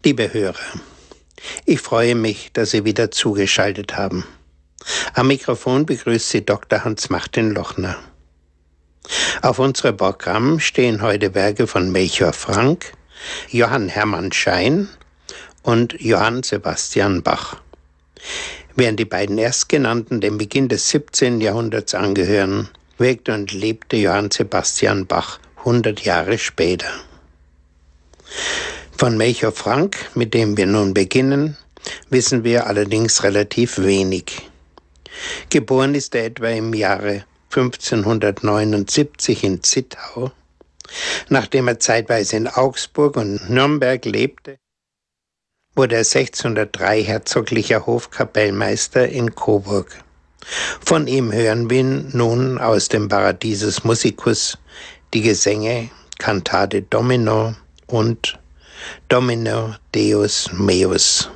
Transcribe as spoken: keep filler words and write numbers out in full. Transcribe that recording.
Liebe Hörer, ich freue mich, dass Sie wieder zugeschaltet haben. Am Mikrofon begrüßt Sie Doktor Hans-Martin Lochner. Auf unserem Programm stehen heute Werke von Melchior Frank, Johann Hermann Schein und Johann Sebastian Bach. Während die beiden Erstgenannten dem Beginn des siebzehnten Jahrhunderts angehören, wirkte und lebte Johann Sebastian Bach hundert Jahre später. Von Melchior Frank, mit dem wir nun beginnen, wissen wir allerdings relativ wenig. Geboren ist er etwa im Jahre fünfzehnhundertneunundsiebzig in Zittau. Nachdem er zeitweise in Augsburg und Nürnberg lebte, wurde er sechzehnhundertdrei herzoglicher Hofkapellmeister in Coburg. Von ihm hören wir nun aus dem Paradisus Musicus die Gesänge Cantate Domino und Domino Deus Meus.